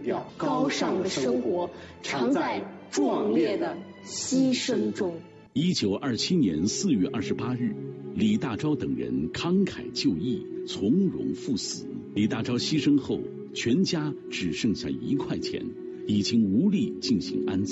调高尚的生活常在壮烈的牺牲中。 1927年4月28日，李大钊等人慷慨就义，从容赴死。李大钊牺牲后，全家只剩下1块钱，已经无力进行安葬。